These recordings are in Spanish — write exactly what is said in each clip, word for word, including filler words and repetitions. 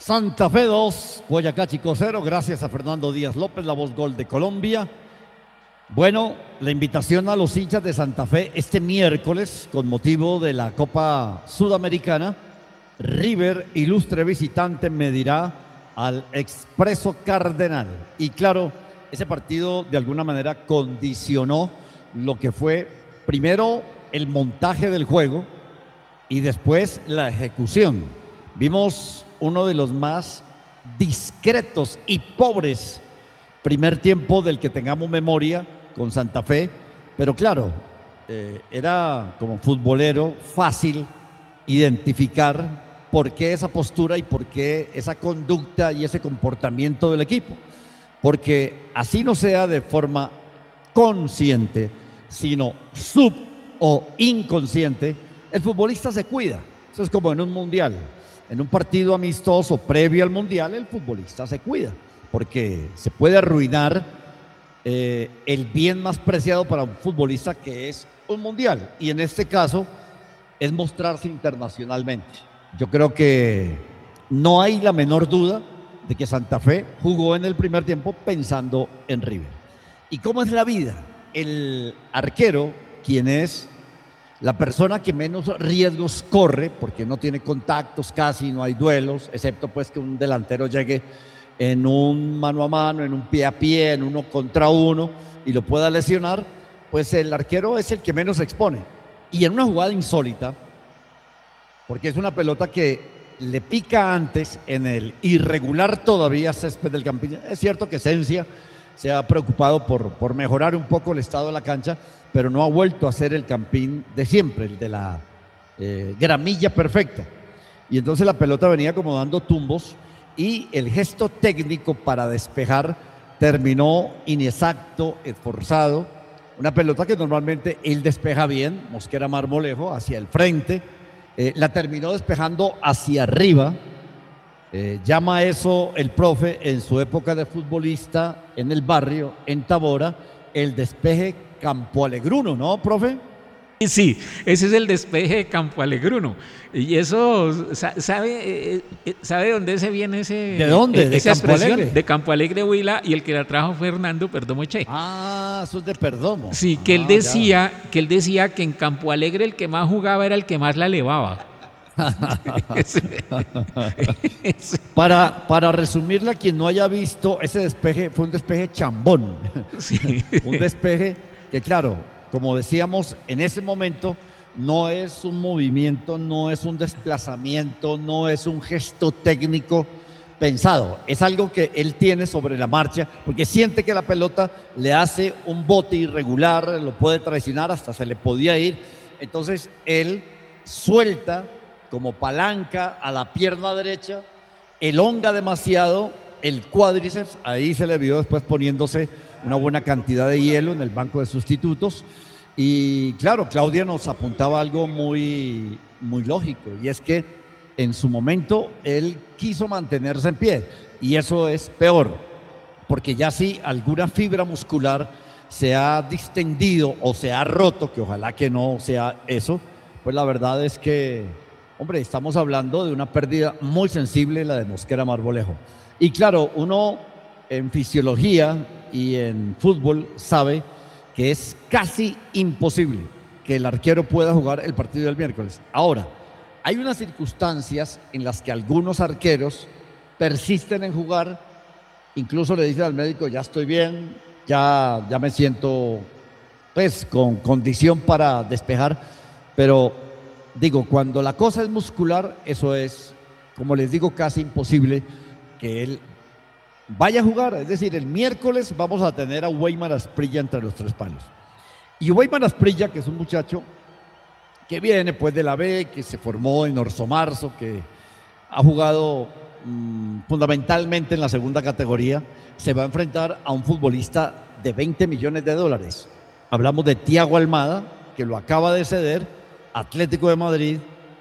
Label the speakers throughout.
Speaker 1: Santa Fe dos, Boyacá Chico cero, gracias a Fernando Díaz López, la voz gol de Colombia. Bueno, la invitación a los hinchas de Santa Fe este miércoles, con motivo de la Copa Sudamericana, River, ilustre visitante, medirá al Expreso Cardenal. Y claro, ese partido de alguna manera condicionó lo que fue primero el montaje del juego y después la ejecución. Vimos uno de los más discretos y pobres primer tiempo del que tengamos memoria con Santa Fe, pero claro, eh, era como futbolero fácil identificar por qué esa postura y por qué esa conducta y ese comportamiento del equipo, porque así no sea de forma consciente, sino sub o inconsciente, el futbolista se cuida. Eso es como en un mundial. En un partido amistoso previo al mundial, el futbolista se cuida, porque se puede arruinar eh, el bien más preciado para un futbolista, que es un mundial, y en este caso es mostrarse internacionalmente. Yo creo que no hay la menor duda de que Santa Fe jugó en el primer tiempo pensando en River. ¿Y cómo es la vida? El arquero, quien es la persona que menos riesgos corre, porque no tiene contactos casi, no hay duelos, excepto pues que un delantero llegue en un mano a mano, en un pie a pie, en uno contra uno y lo pueda lesionar, pues el arquero es el que menos se expone. Y en una jugada insólita, porque es una pelota que le pica antes en el irregular todavía césped del Campín. Es cierto que Esencia se ha preocupado por, por mejorar un poco el estado de la cancha, pero no ha vuelto a ser el Campín de siempre, el de la eh, gramilla perfecta. Y entonces la pelota venía como dando tumbos y el gesto técnico para despejar terminó inexacto, esforzado. Una pelota que normalmente él despeja bien, Mosquera Marmolejo, hacia el frente. Eh, la terminó despejando hacia arriba. Eh, llama eso el profe en su época de futbolista en el barrio, en Tabora, el despeje Campo Alegruno, ¿no, profe?
Speaker 2: Sí, ese es el despeje de Campo Alegruno. Y eso, ¿sabe, sabe de dónde se viene ese?
Speaker 1: ¿De dónde?
Speaker 2: ¿De
Speaker 1: esa
Speaker 2: Campo
Speaker 1: expresión?
Speaker 2: Alegre? De Campo Alegre Huila, y el que la trajo fue Hernando Perdomo Che.
Speaker 1: Ah, eso es de Perdomo.
Speaker 2: Sí, que
Speaker 1: ah,
Speaker 2: él decía, ya. que él decía que en Campo Alegre el que más jugaba era el que más la elevaba.
Speaker 1: para, para resumirle a quien no haya visto, ese despeje fue un despeje chambón. Sí. Un despeje que, claro, como decíamos, en ese momento no es un movimiento, no es un desplazamiento, no es un gesto técnico pensado. Es algo que él tiene sobre la marcha, porque siente que la pelota le hace un bote irregular, lo puede traicionar, hasta se le podía ir. Entonces él suelta como palanca a la pierna derecha, elonga demasiado el cuádriceps, ahí se le vio después poniéndose una buena cantidad de hielo en el banco de sustitutos. Y claro, Claudia nos apuntaba algo muy, muy lógico, y es que en su momento él quiso mantenerse en pie, y eso es peor, porque ya si alguna fibra muscular se ha distendido o se ha roto, que ojalá que no sea eso, pues la verdad es que, hombre, estamos hablando de una pérdida muy sensible, la de Mosquera Marmolejo. Y claro, uno en fisiología y en fútbol sabe que es casi imposible que el arquero pueda jugar el partido del miércoles. Ahora, hay unas circunstancias en las que algunos arqueros persisten en jugar, incluso le dicen al médico, ya estoy bien, ya, ya me siento pues con condición para despejar, pero digo, cuando la cosa es muscular, eso es, como les digo, casi imposible que él vaya a jugar. Es decir, el miércoles vamos a tener a Weimar Asprilla entre los tres palos. Y Weimar Asprilla, que es un muchacho que viene pues de la B, que se formó en Orso Marzo, que ha jugado mmm, fundamentalmente en la segunda categoría, se va a enfrentar a un futbolista de veinte millones de dólares. Hablamos de Thiago Almada, que lo acaba de ceder Atlético de Madrid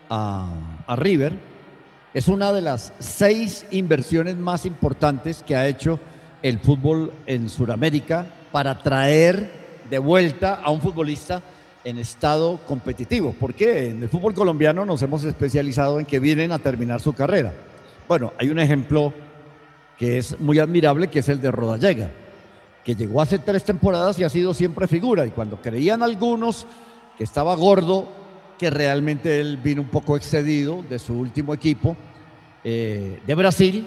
Speaker 1: a, a River. Es una de las seis inversiones más importantes que ha hecho el fútbol en Sudamérica para traer de vuelta a un futbolista en estado competitivo. Porque en el fútbol colombiano nos hemos especializado en que vienen a terminar su carrera. Bueno, hay un ejemplo que es muy admirable, que es el de Rodallega, que llegó hace tres temporadas y ha sido siempre figura. Y cuando creían algunos que estaba gordo, que realmente él vino un poco excedido de su último equipo eh, de Brasil,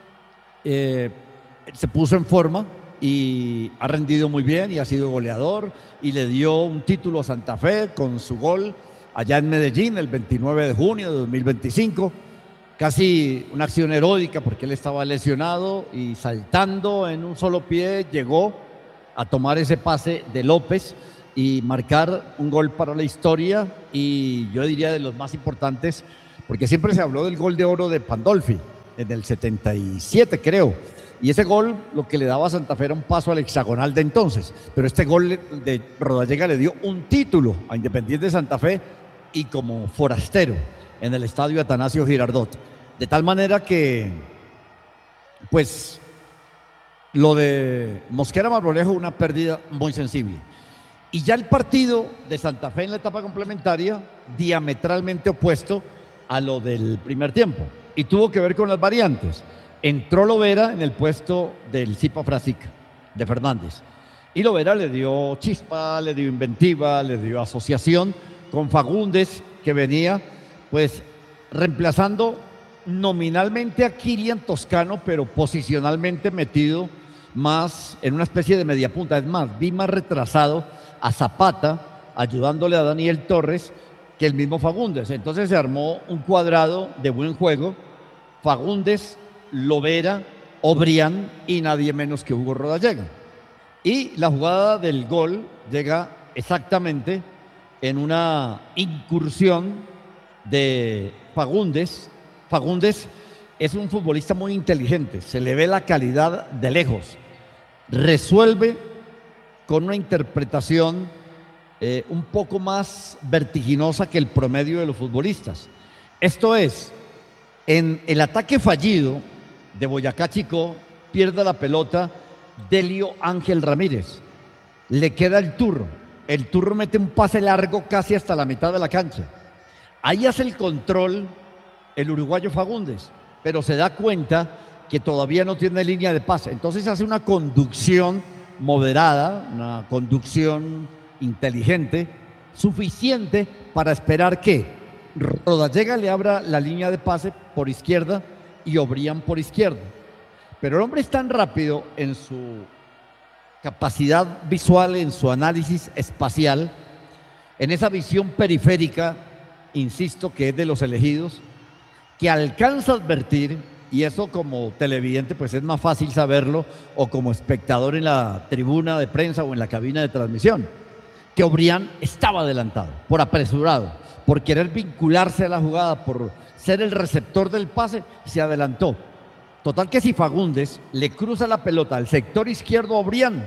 Speaker 1: eh, se puso en forma y ha rendido muy bien y ha sido goleador y le dio un título a Santa Fe con su gol allá en Medellín el veintinueve de junio de dos mil veinticinco. Casi una acción heroica porque él estaba lesionado y saltando en un solo pie llegó a tomar ese pase de López y marcar un gol para la historia, y yo diría de los más importantes, porque siempre se habló del gol de oro de Pandolfi en el setenta y siete, creo, y ese gol lo que le daba a Santa Fe era un paso al hexagonal de entonces, pero este gol de Rodallega le dio un título a Independiente de Santa Fe y como forastero en el estadio Atanasio Girardot, de tal manera que pues lo de Mosquera Marmolejo una pérdida muy sensible. Y ya el partido de Santa Fe en la etapa complementaria, diametralmente opuesto a lo del primer tiempo. Y tuvo que ver con las variantes. Entró Lovera en el puesto del Zipa Frasica, de Fernández. Y Lovera le dio chispa, le dio inventiva, le dio asociación con Fagundes, que venía pues reemplazando nominalmente a Kilian Toscano, pero posicionalmente metido más en una especie de media punta. Es más, vi más retrasado a Zapata, ayudándole a Daniel Torres, que el mismo Fagundes. Entonces se armó un cuadrado de buen juego: Fagundes, Lovera, Obrián y nadie menos que Hugo Rodallega. Y la jugada del gol llega exactamente en una incursión de Fagundes. Fagundes es un futbolista muy inteligente, se le ve la calidad de lejos, resuelve con una interpretación eh, un poco más vertiginosa que el promedio de los futbolistas. Esto es, en el ataque fallido de Boyacá Chicó, pierde la pelota Delio Ángel Ramírez, le queda el Turro, el Turro mete un pase largo casi hasta la mitad de la cancha. Ahí hace el control el uruguayo Fagundes, pero se da cuenta que todavía no tiene línea de pase, entonces hace una conducción moderada, una conducción inteligente, suficiente para esperar que Rodallega le abra la línea de pase por izquierda y Obrián por izquierda. Pero el hombre es tan rápido en su capacidad visual, en su análisis espacial, en esa visión periférica, insisto, que es de los elegidos, que alcanza a advertir, y eso como televidente pues es más fácil saberlo, o como espectador en la tribuna de prensa o en la cabina de transmisión, que Obrián estaba adelantado, por apresurado, por querer vincularse a la jugada, por ser el receptor del pase, se adelantó. Total que si Fagundes le cruza la pelota al sector izquierdo a Obrián,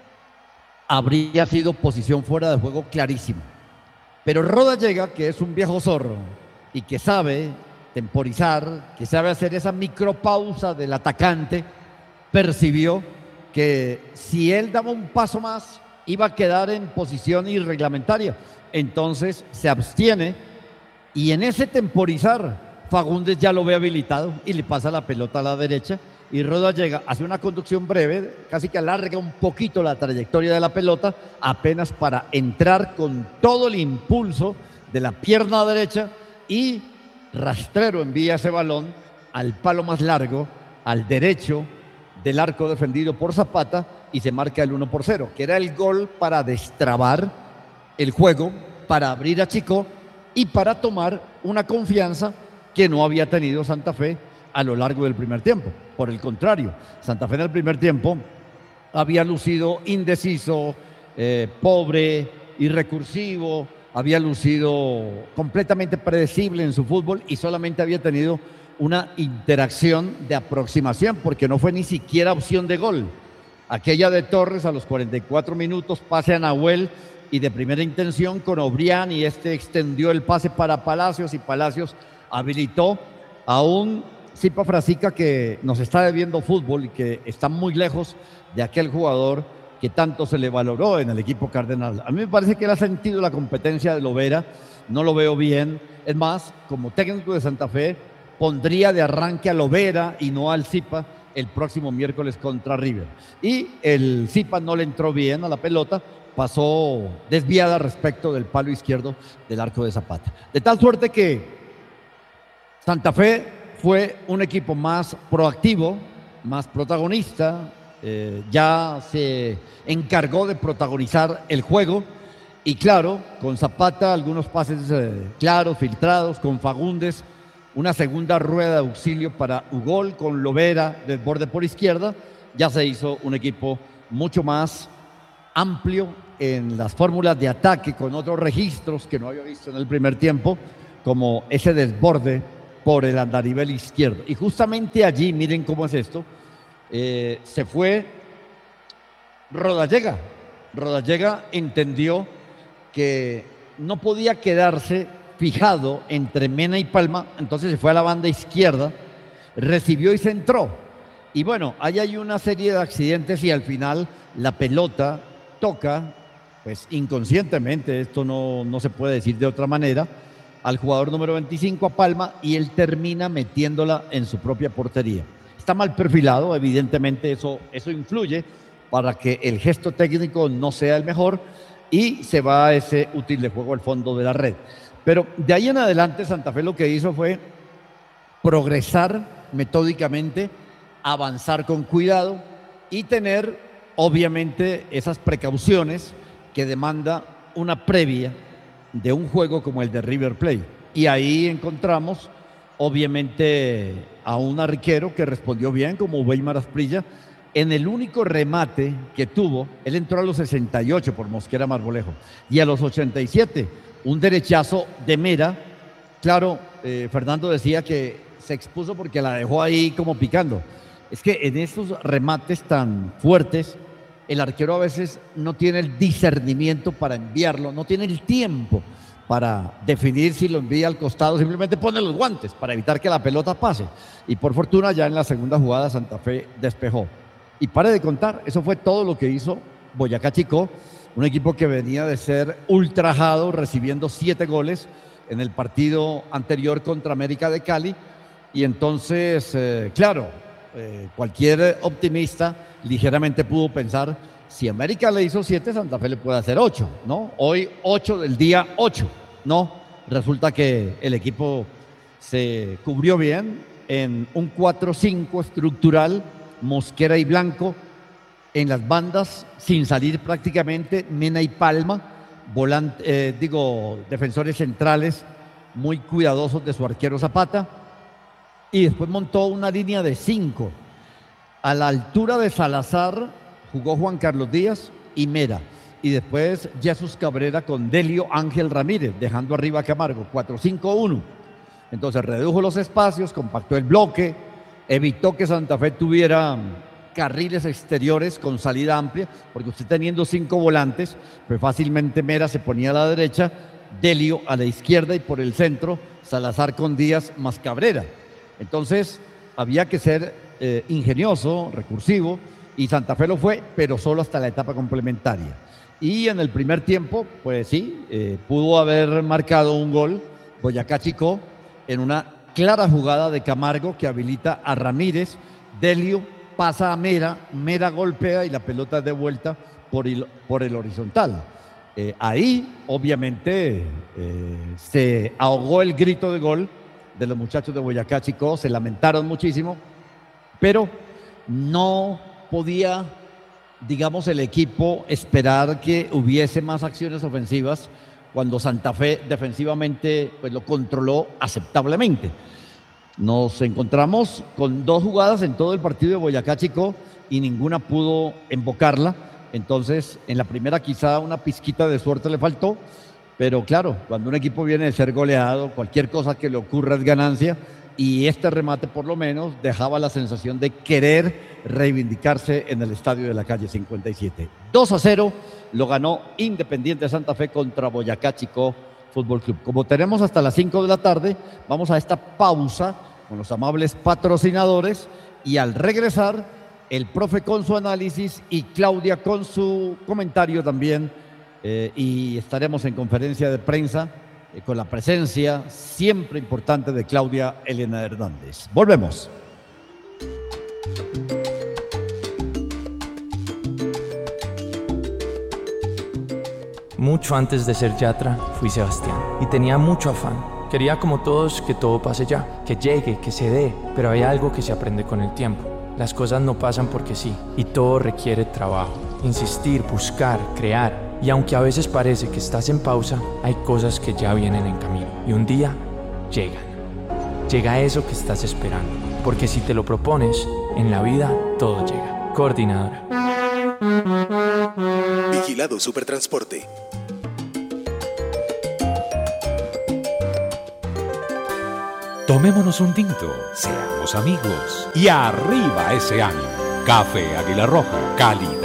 Speaker 1: habría sido posición fuera de juego clarísima. Pero Rodallega, que es un viejo zorro y que sabe temporizar, que sabe hacer esa micropausa del atacante, percibió que si él daba un paso más iba a quedar en posición irreglamentaria. Entonces se abstiene y en ese temporizar Fagundes ya lo ve habilitado y le pasa la pelota a la derecha y Rodallega hace una conducción breve, casi que alarga un poquito la trayectoria de la pelota, apenas para entrar con todo el impulso de la pierna derecha, y rastrero envía ese balón al palo más largo, al derecho del arco defendido por Zapata, y se marca el uno por cero, que era el gol para destrabar el juego, para abrir a Chicó y para tomar una confianza que no había tenido Santa Fe a lo largo del primer tiempo. Por el contrario, Santa Fe en el primer tiempo había lucido indeciso, eh, pobre, irrecursivo, había lucido completamente predecible en su fútbol y solamente había tenido una interacción de aproximación, porque no fue ni siquiera opción de gol. Aquella de Torres a los cuarenta y cuatro minutos, pase a Nahuel y de primera intención con Obrián, y este extendió el pase para Palacios y Palacios habilitó a un Zipa Frasica que nos está debiendo fútbol y que está muy lejos de aquel jugador que tanto se le valoró en el equipo cardenal. A mí me parece que él ha sentido la competencia de Lovera, no lo veo bien. Es más, como técnico de Santa Fe, pondría de arranque a Lovera y no al Zipa el próximo miércoles contra River. Y el Zipa no le entró bien a la pelota, pasó desviada respecto del palo izquierdo del arco de Zapata. De tal suerte que Santa Fe fue un equipo más proactivo, más protagonista, eh, ya se encargó de protagonizar el juego y claro, con Zapata algunos pases eh, claros, filtrados, con Fagundes, una segunda rueda de auxilio para Ugol, con Lovera del borde por izquierda, ya se hizo un equipo mucho más amplio en las fórmulas de ataque, con otros registros que no había visto en el primer tiempo, como ese desborde por el andarivel izquierdo. Y justamente allí, miren cómo es esto, eh, se fue Rodallega. Rodallega entendió que no podía quedarse fijado entre Mena y Palma, entonces se fue a la banda izquierda, recibió y centró. Y bueno, ahí hay una serie de accidentes y al final la pelota toca, pues inconscientemente, esto no, no se puede decir de otra manera, al jugador número veinticinco, a Palma, y él termina metiéndola en su propia portería. Está mal perfilado, evidentemente eso, eso influye para que el gesto técnico no sea el mejor y se va a ese útil de juego al fondo de la red. Pero de ahí en adelante Santa Fe lo que hizo fue progresar metódicamente, avanzar con cuidado y tener obviamente esas precauciones que demanda una previa de un juego como el de River Plate. Y ahí encontramos obviamente a un arquero que respondió bien como Weimar Asprilla. En el único remate que tuvo, él entró a los sesenta y ocho por Mosquera Marmolejo y a los ochenta y siete un derechazo de Mera. Claro, eh, Fernando decía que se expuso porque la dejó ahí como picando. Es que en esos remates tan fuertes, el arquero a veces no tiene el discernimiento para enviarlo, no tiene el tiempo para definir si lo envía al costado, simplemente pone los guantes para evitar que la pelota pase. Y por fortuna ya en la segunda jugada Santa Fe despejó. Y pare de contar, eso fue todo lo que hizo Boyacá Chicó, un equipo que venía de ser ultrajado, recibiendo siete goles en el partido anterior contra América de Cali. Y entonces, eh, claro, eh, cualquier optimista ligeramente pudo pensar, si América le hizo siete, Santa Fe le puede hacer ocho, ¿no? Hoy ocho del día ocho, ¿no? Resulta que el equipo se cubrió bien en un cuatro cinco estructural, Mosquera y Blanco en las bandas, sin salir prácticamente, Mena y Palma, volante, eh, digo, defensores centrales muy cuidadosos de su arquero Zapata, y después montó una línea de cinco. A la altura de Salazar jugó Juan Carlos Díaz y Mera, y después Jesús Cabrera con Delio Ángel Ramírez, dejando arriba a Camargo, cuatro cinco uno. Entonces redujo los espacios, compactó el bloque, evitó que Santa Fe tuviera carriles exteriores con salida amplia, porque usted teniendo cinco volantes, pues fácilmente Mera se ponía a la derecha, Delio a la izquierda y por el centro Salazar con Díaz más Cabrera. Entonces había que ser eh, ingenioso, recursivo, y Santa Fe lo fue, pero solo hasta la etapa complementaria. Y en el primer tiempo, pues sí, eh, pudo haber marcado un gol Boyacá Chicó en una clara jugada de Camargo que habilita a Ramírez. Delio pasa a Mera, Mera golpea y la pelota es de vuelta por el, por el horizontal. Eh, ahí, obviamente, eh, se ahogó el grito de gol de los muchachos de Boyacá Chicó, se lamentaron muchísimo, pero no podía, digamos, el equipo esperar que hubiese más acciones ofensivas cuando Santa Fe defensivamente pues, lo controló aceptablemente. Nos encontramos con dos jugadas en todo el partido de Boyacá Chicó y ninguna pudo embocarla. Entonces, en la primera quizá una pizquita de suerte le faltó, pero claro, cuando un equipo viene de ser goleado, cualquier cosa que le ocurra es ganancia, y este remate por lo menos dejaba la sensación de querer reivindicarse en el estadio de la calle cincuenta y siete. dos a cero lo ganó Independiente Santa Fe contra Boyacá Chicó Fútbol Club. Como tenemos hasta las cinco de la tarde, vamos a esta pausa con los amables patrocinadores y al regresar, el profe con su análisis y Claudia con su comentario también, eh, y estaremos en conferencia de prensa eh, con la presencia siempre importante de Claudia Elena Hernández. Volvemos.
Speaker 3: Mucho antes de ser Yatra, fui Sebastián y tenía mucho afán. Quería como todos que todo pase ya, que llegue, que se dé, pero hay algo que se aprende con el tiempo. Las cosas no pasan porque sí, y todo requiere trabajo, insistir, buscar, crear. Y aunque a veces parece que estás en pausa, hay cosas que ya vienen en camino. Y un día, llegan. Llega eso que estás esperando. Porque si te lo propones, en la vida todo llega. Coordinadora.
Speaker 4: Vigilado Supertransporte.
Speaker 5: Tomémonos un tinto, seamos amigos y arriba ese ánimo. Café Águila Roja, calidad